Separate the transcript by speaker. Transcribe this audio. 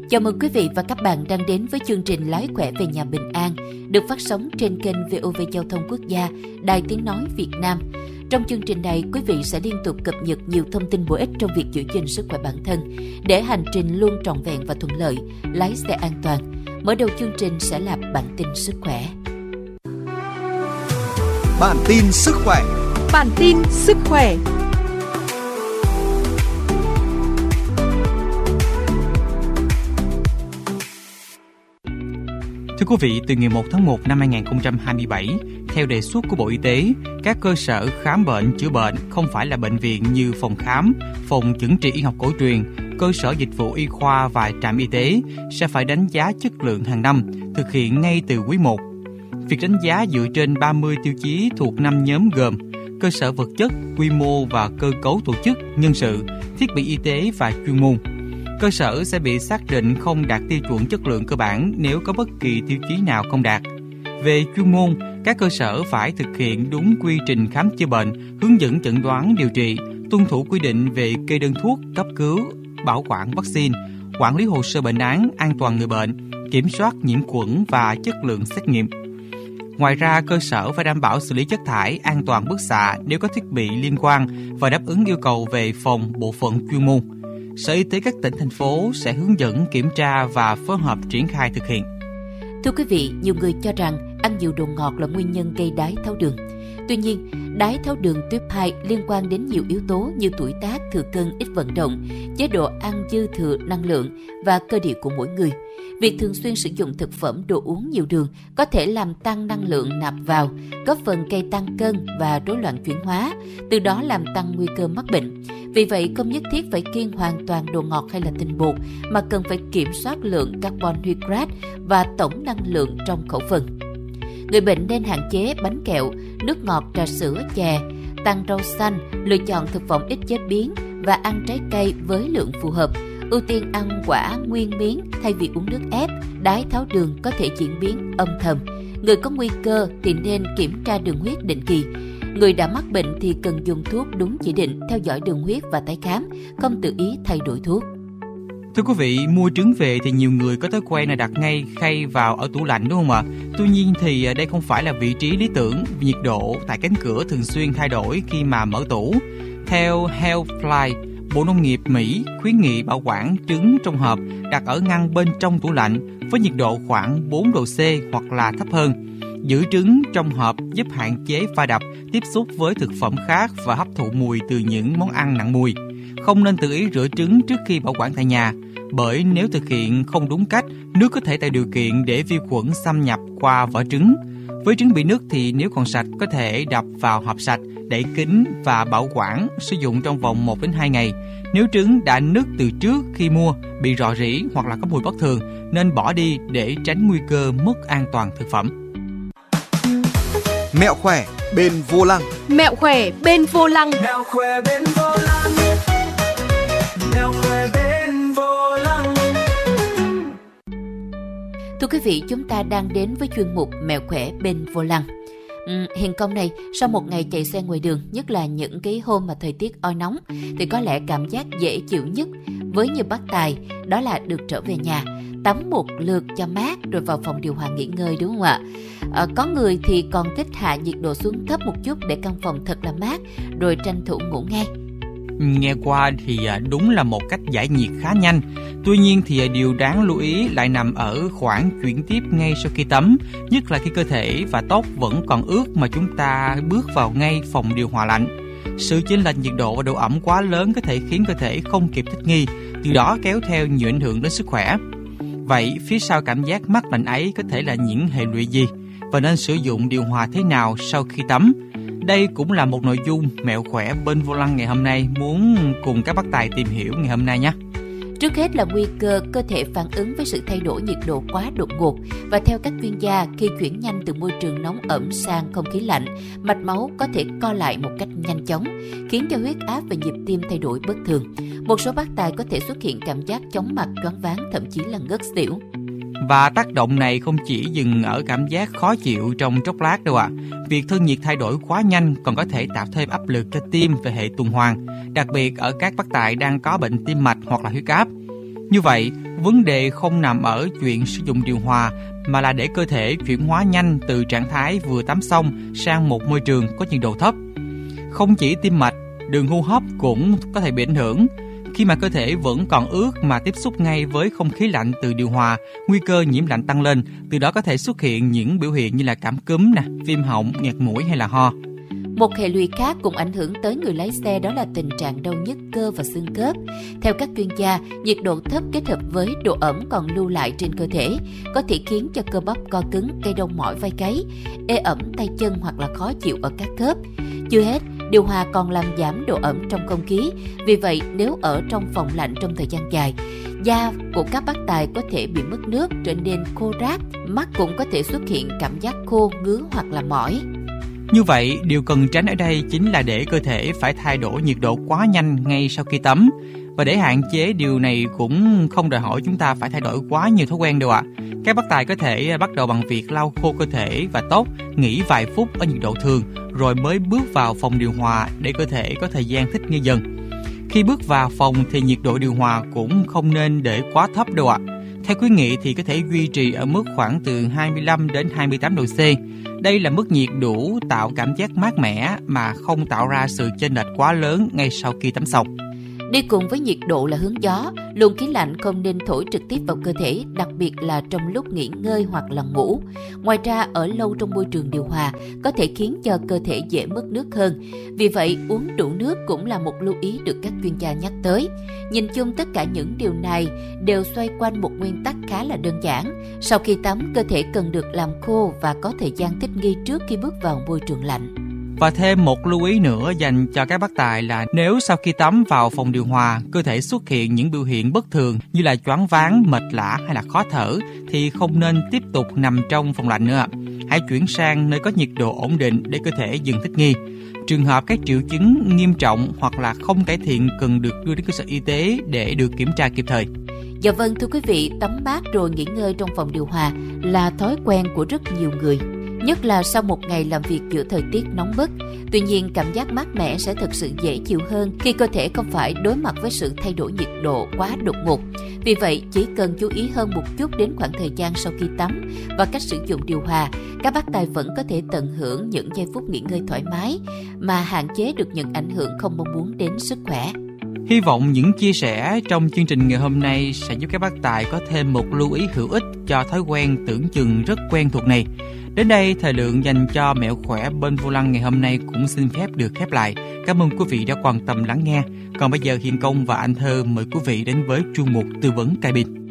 Speaker 1: Chào mừng quý vị và các bạn đang đến với chương trình Lái khỏe về nhà bình an, được phát sóng trên kênh VOV Giao thông Quốc gia, Đài Tiếng nói Việt Nam. Trong chương trình này, quý vị sẽ liên tục cập nhật nhiều thông tin bổ ích trong việc giữ gìn sức khỏe bản thân, để hành trình luôn trọn vẹn và thuận lợi, lái xe an toàn. Mở đầu chương trình sẽ là bản tin sức khỏe.
Speaker 2: Bản tin sức khỏe.
Speaker 3: Bản tin sức khỏe.
Speaker 4: Thưa quý vị, từ ngày 1 tháng 1 năm 2027, theo đề xuất của Bộ Y tế, các cơ sở khám bệnh chữa bệnh không phải là bệnh viện như phòng khám, phòng chẩn trị y học cổ truyền, cơ sở dịch vụ y khoa và trạm y tế sẽ phải đánh giá chất lượng hàng năm, thực hiện ngay từ quý 1. Việc đánh giá dựa trên 30 tiêu chí thuộc 5 nhóm gồm cơ sở vật chất, quy mô và cơ cấu tổ chức, nhân sự, thiết bị y tế và chuyên môn. Cơ sở sẽ bị xác định không đạt tiêu chuẩn chất lượng cơ bản nếu có bất kỳ tiêu chí nào không đạt. Về chuyên môn, các cơ sở phải thực hiện đúng quy trình khám chữa bệnh, hướng dẫn chẩn đoán điều trị, tuân thủ quy định về kê đơn thuốc, cấp cứu, bảo quản vaccine, quản lý hồ sơ bệnh án, an toàn người bệnh, kiểm soát nhiễm khuẩn và chất lượng xét nghiệm. Ngoài ra, cơ sở phải đảm bảo xử lý chất thải an toàn bức xạ nếu có thiết bị liên quan và đáp ứng yêu cầu về phòng bộ phận chuyên môn. Sở Y tế các tỉnh, thành phố sẽ hướng dẫn, kiểm tra và phối hợp triển khai thực hiện.
Speaker 1: Thưa quý vị, nhiều người cho rằng ăn nhiều đồ ngọt là nguyên nhân gây đái tháo đường. Tuy nhiên, đái tháo đường tuyếp 2 liên quan đến nhiều yếu tố như tuổi tác, thừa cân, ít vận động, chế độ ăn dư thừa năng lượng và cơ địa của mỗi người. Việc thường xuyên sử dụng thực phẩm, đồ uống nhiều đường có thể làm tăng năng lượng nạp vào, góp phần gây tăng cân và rối loạn chuyển hóa, từ đó làm tăng nguy cơ mắc bệnh. Vì vậy, không nhất thiết phải kiêng hoàn toàn đồ ngọt hay là tinh bột, mà cần phải kiểm soát lượng carbon hydrate và tổng năng lượng trong khẩu phần. Người bệnh nên hạn chế bánh kẹo, nước ngọt, trà sữa, chè, tăng rau xanh, lựa chọn thực phẩm ít chế biến và ăn trái cây với lượng phù hợp. Ưu tiên ăn quả nguyên miếng thay vì uống nước ép. Đái tháo đường có thể diễn biến âm thầm. Người có nguy cơ thì nên kiểm tra đường huyết định kỳ. Người đã mắc bệnh thì cần dùng thuốc đúng chỉ định, theo dõi đường huyết và tái khám, không tự ý thay đổi thuốc.
Speaker 4: Thưa quý vị, mua trứng về thì nhiều người có thói quen là đặt ngay khay vào ở tủ lạnh, đúng không ạ? Tuy nhiên thì đây không phải là vị trí lý tưởng, vì nhiệt độ tại cánh cửa thường xuyên thay đổi khi mà mở tủ. Theo Healthline, Bộ Nông nghiệp Mỹ khuyến nghị bảo quản trứng trong hộp đặt ở ngăn bên trong tủ lạnh với nhiệt độ khoảng 4 độ C hoặc là thấp hơn. Giữ trứng trong hộp giúp hạn chế va đập, tiếp xúc với thực phẩm khác và hấp thụ mùi từ những món ăn nặng mùi. Không nên tự ý rửa trứng trước khi bảo quản tại nhà, bởi nếu thực hiện không đúng cách, nước có thể tạo điều kiện để vi khuẩn xâm nhập qua vỏ trứng. Với trứng bị nứt thì nếu còn sạch có thể đập vào hộp sạch, đậy kín và bảo quản, sử dụng trong vòng 1 đến 2 ngày. Nếu trứng đã nứt từ trước khi mua, bị rò rỉ hoặc là có mùi bất thường, nên bỏ đi để tránh nguy cơ mất an toàn thực phẩm.
Speaker 2: Mẹo khỏe bên vô lăng.
Speaker 3: Mẹo khỏe bên vô lăng.
Speaker 5: Mẹo khỏe bên vô lăng. Mẹo khỏe bên vô lăng.
Speaker 1: Thưa quý vị, chúng ta đang đến với chuyên mục Mẹo khỏe bên vô lăng. Hiền công này, sau một ngày chạy xe ngoài đường, nhất là những cái hôm mà thời tiết oi nóng, thì có lẽ cảm giác dễ chịu nhất với nhiều bác tài đó là được trở về nhà, tắm một lượt cho mát rồi vào phòng điều hòa nghỉ ngơi, đúng không ạ? Có người thì còn thích hạ nhiệt độ xuống thấp một chút để căn phòng thật là mát, rồi tranh thủ ngủ ngay.
Speaker 4: Nghe qua thì đúng là một cách giải nhiệt khá nhanh. Tuy nhiên thì điều đáng lưu ý lại nằm ở khoảng chuyển tiếp ngay sau khi tắm, nhất là khi cơ thể và tóc vẫn còn ướt mà chúng ta bước vào ngay phòng điều hòa lạnh. Sự chênh lệch nhiệt độ và độ ẩm quá lớn có thể khiến cơ thể không kịp thích nghi, từ đó kéo theo nhiều ảnh hưởng đến sức khỏe. Vậy phía sau cảm giác mát lạnh ấy có thể là những hệ lụy gì, và nên sử dụng điều hòa thế nào sau khi tắm? Đây cũng là một nội dung Mẹo khỏe bên vô lăng ngày hôm nay muốn cùng các bác tài tìm hiểu ngày hôm nay nhé.
Speaker 1: Trước hết là nguy cơ cơ thể phản ứng với sự thay đổi nhiệt độ quá đột ngột, và theo các chuyên gia, khi chuyển nhanh từ môi trường nóng ẩm sang không khí lạnh, mạch máu có thể co lại một cách nhanh chóng, khiến cho huyết áp và nhịp tim thay đổi bất thường. Một số bác tài có thể xuất hiện cảm giác chóng mặt, choáng váng, thậm chí là ngất xỉu.
Speaker 4: Và tác động này không chỉ dừng ở cảm giác khó chịu trong chốc lát đâu ạ. Việc thân nhiệt thay đổi quá nhanh còn có thể tạo thêm áp lực cho tim và hệ tuần hoàn, đặc biệt ở các bác tài đang có bệnh tim mạch hoặc là huyết áp. Như vậy, Vấn đề không nằm ở chuyện sử dụng điều hòa, mà là để cơ thể chuyển hóa nhanh từ trạng thái vừa tắm xong sang một môi trường có nhiệt độ thấp. Không chỉ tim mạch, đường hô hấp cũng có thể bị ảnh hưởng. Khi mà cơ thể vẫn còn ướt mà tiếp xúc ngay với không khí lạnh từ điều hòa, nguy cơ nhiễm lạnh tăng lên, từ đó có thể xuất hiện những biểu hiện như là cảm cúm, viêm họng, nghẹt mũi hay là ho.
Speaker 1: Một hệ lụy khác cũng ảnh hưởng tới người lái xe đó là tình trạng đau nhức cơ và xương khớp. Theo các chuyên gia, nhiệt độ thấp kết hợp với độ ẩm còn lưu lại trên cơ thể có thể khiến cho cơ bắp co cứng, gây đau mỏi vai gáy, ê ẩm tay chân hoặc là khó chịu ở các khớp. Chưa hết, điều hòa còn làm giảm độ ẩm trong không khí. Vì vậy, nếu ở trong phòng lạnh trong thời gian dài, da của các bác tài có thể bị mất nước, trở nên khô ráp, mắt cũng có thể xuất hiện cảm giác khô, ngứa hoặc là mỏi.
Speaker 4: Như vậy, điều cần tránh ở đây chính là để cơ thể phải thay đổi nhiệt độ quá nhanh ngay sau khi tắm. Và để hạn chế điều này cũng không đòi hỏi chúng ta phải thay đổi quá nhiều thói quen đâu ạ. Các bác tài có thể bắt đầu bằng việc lau khô cơ thể và tóc, nghỉ vài phút ở nhiệt độ thường, rồi mới bước vào phòng điều hòa để cơ thể có thời gian thích nghi dần. Khi bước vào phòng thì nhiệt độ điều hòa cũng không nên để quá thấp đâu ạ. Theo khuyến nghị thì có thể duy trì ở mức khoảng từ 25 đến 28 độ C. Đây là mức nhiệt đủ tạo cảm giác mát mẻ mà không tạo ra sự chênh lệch quá lớn ngay sau khi tắm xong.
Speaker 1: Đi cùng với nhiệt độ là hướng gió, luồng khí lạnh không nên thổi trực tiếp vào cơ thể, đặc biệt là trong lúc nghỉ ngơi hoặc là ngủ. Ngoài ra, ở lâu trong môi trường điều hòa có thể khiến cho cơ thể dễ mất nước hơn. Vì vậy, uống đủ nước cũng là một lưu ý được các chuyên gia nhắc tới. Nhìn chung tất cả những điều này đều xoay quanh một nguyên tắc khá là đơn giản. Sau khi tắm, cơ thể cần được làm khô và có thời gian thích nghi trước khi bước vào môi trường lạnh.
Speaker 4: Và thêm một lưu ý nữa dành cho các bác tài là nếu sau khi tắm vào phòng điều hòa, cơ thể xuất hiện những biểu hiện bất thường như là choáng váng, mệt lả hay là khó thở thì không nên tiếp tục nằm trong phòng lạnh nữa. Hãy chuyển sang nơi có nhiệt độ ổn định để cơ thể dần thích nghi. Trường hợp các triệu chứng nghiêm trọng hoặc là không cải thiện cần được đưa đến cơ sở y tế để được kiểm tra kịp thời.
Speaker 1: Dạ vâng, thưa quý vị, tắm mát rồi nghỉ ngơi trong phòng điều hòa là thói quen của rất nhiều người, nhất là sau một ngày làm việc giữa thời tiết nóng bức. Tuy nhiên, cảm giác mát mẻ sẽ thực sự dễ chịu hơn khi cơ thể không phải đối mặt với sự thay đổi nhiệt độ quá đột ngột. Vì vậy, chỉ cần chú ý hơn một chút đến khoảng thời gian sau khi tắm và cách sử dụng điều hòa, các bác tài vẫn có thể tận hưởng những giây phút nghỉ ngơi thoải mái mà hạn chế được những ảnh hưởng không mong muốn đến sức khỏe.
Speaker 4: Hy vọng những chia sẻ trong chương trình ngày hôm nay sẽ giúp các bác tài có thêm một lưu ý hữu ích cho thói quen tưởng chừng rất quen thuộc này. Đến đây, thời lượng dành cho Mẹo Khỏe bên vô lăng ngày hôm nay cũng xin phép được khép lại. Cảm ơn quý vị đã quan tâm lắng nghe. Còn bây giờ, Hiền Công và Anh Thơ mời quý vị đến với chuyên mục tư vấn cabin.